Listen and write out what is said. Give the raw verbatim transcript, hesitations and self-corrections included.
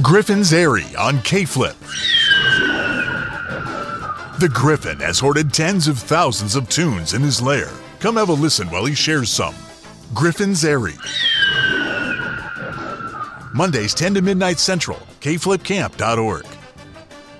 Griffin's Airy on K-Flip. The Griffin has hoarded tens of thousands of tunes in his lair. Come have a listen while he shares some. Griffin's Airy. Mondays ten to midnight Central, K flip camp dot org.